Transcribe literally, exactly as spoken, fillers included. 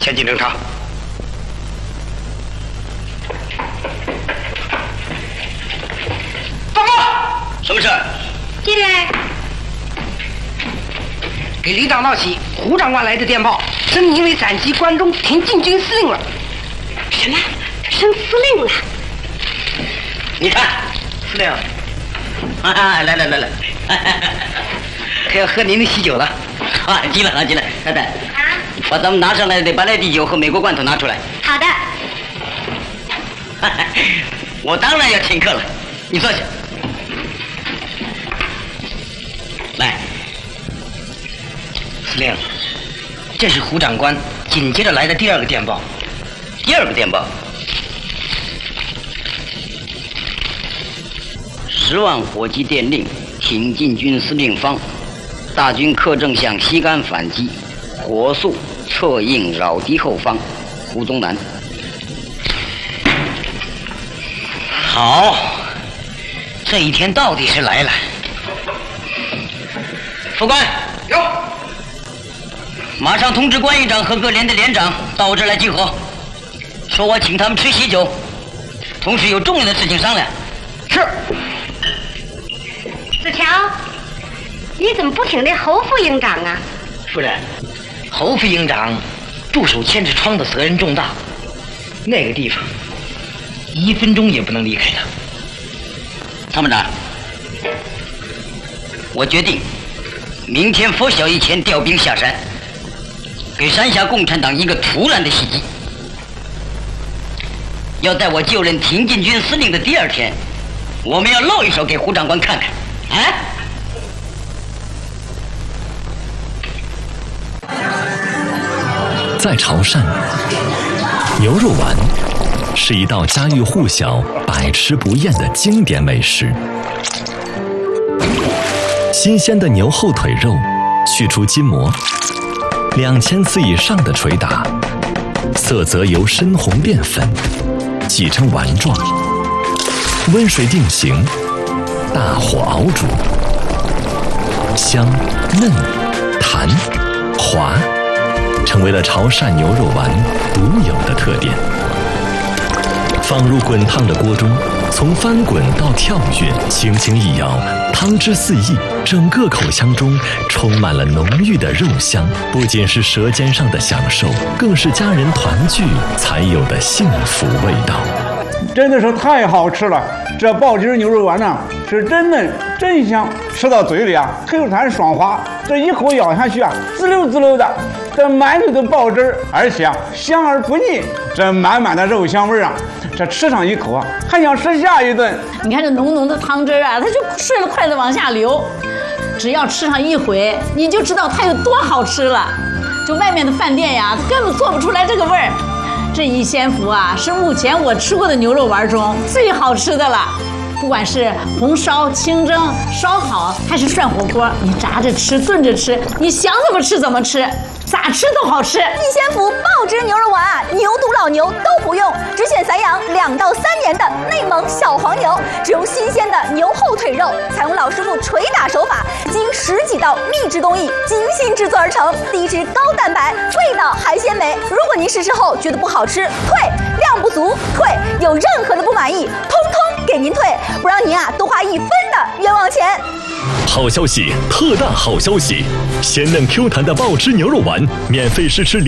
前进侦查。报告。什么事？ 进来。 给李长道喜胡长官来的电报，升您为陕西关中挺进军司令了。 什么？升司令了？ 你看，司令，啊，来来来来，可要喝您的喜酒了。啊，进来啊，进来，太太。 啊。 把咱们拿上来的白兰地酒和美国罐头拿出来。 好的。 我当然要请客了，你坐下。来，司令，这是胡长官紧接着来的第二个电报。第二个电报。十万火急电令，挺进军司令方，大军克正向西干反击，火速策应扰敌后方，胡宗南。好，这一天到底是来了。副官有，马上通知关营长和各连的连长到我这儿来集合，说我请他们吃喜酒，同时有重要的事情商量。是。 子乔，你怎么不听那侯副营长啊？ 夫人，侯副营长驻守千尺窗的责任重大，那个地方一分钟也不能离开他。 参谋长，我决定明天拂晓以前调兵下山，给山下共产党一个突然的袭击。要在我就任挺进军司令的第二天，我们要露一手给胡长官看看。啊！ 在潮汕，牛肉丸是一道家喻户晓、百吃不厌的经典美食。新鲜的牛后腿肉，去除筋膜，两千次以上的捶打，色泽由深红变粉，挤成丸状，温水定型。大火熬煮，香、嫩、弹、滑，成为了潮汕牛肉丸独有的特点。放入滚烫的锅中，从翻滚到跳跃，轻轻一咬，汤汁四溢，整个口腔中充满了浓郁的肉香。不仅是舌尖上的享受，更是家人团聚才有的幸福味道。 真的是太好吃了！这爆汁牛肉丸呢，是真嫩真香，吃到嘴里啊，Q弹爽滑，这一口咬下去啊，滋溜滋溜的，这满嘴的爆汁，而且啊香而不腻，这满满的肉香味啊，这吃上一口啊，还想吃下一顿。 你看这浓浓的汤汁啊，它就顺着筷子往下流，只要吃上一回，你就知道它有多好吃了。就外面的饭店呀，它根本做不出来这个味儿。这一鲜福啊，是目前我吃过的牛肉丸中最好吃的了。不管是红烧、清蒸、烧烤，还是涮火锅，你炸着吃、炖着吃，你想怎么吃怎么吃，咋吃都好吃。 一鲜福爆汁牛肉丸啊，牛犊老牛都不用，只选散养两到三年的内蒙小黄牛，只用新鲜的牛后腿肉，采用老师傅捶打手法，经十几道秘制工艺精心制作而成，低脂高蛋白，味道还鲜美。如果您试吃后觉得不好吃，退；量不足，退；有任何的不满意，通通给您退，不让您啊多花一分的冤枉钱。 好消息，特大好消息！鲜嫩 Q 弹的爆汁牛肉丸，免费试吃。